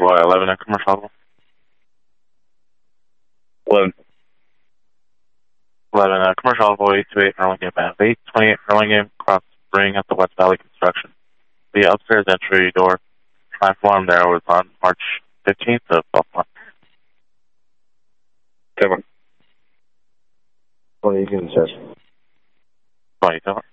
Boy 11 at Commercial. 11. 11 Commercial Boy 28 Burlingame Ave. 828 Burlingame, cross spring at the West Valley Construction. The upstairs entry door platform there was on March 15th of 12 months. 7. 27. 27.